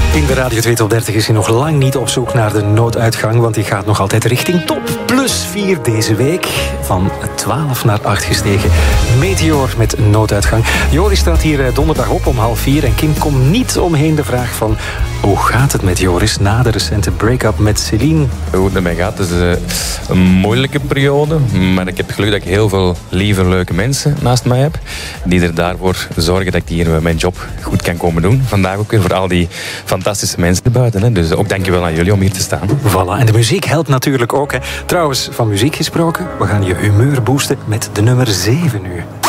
In de Radio 2 Top 30 is hij nog lang niet op zoek naar de nooduitgang, want die gaat nog altijd richting top. +4 deze week. Van 12 naar 8 gestegen. Meteor met nooduitgang. Joris staat hier donderdag op om 3:30 en Kim komt niet omheen de vraag van hoe gaat het met Joris na de recente break-up met Celine? Hoe het ermee gaat, het is een moeilijke periode, maar ik heb het geluk dat ik heel veel lieve, leuke mensen naast mij heb, die er daarvoor zorgen dat ik hier mijn job goed kan komen doen. Vandaag ook weer voor al die fantastische mensen erbuiten. Hè. Dus ook dankjewel aan jullie om hier te staan. Voilà, en de muziek helpt natuurlijk ook. Hè. Trouwens, van muziek gesproken, we gaan je humeur boosten met de nummer 7 nu.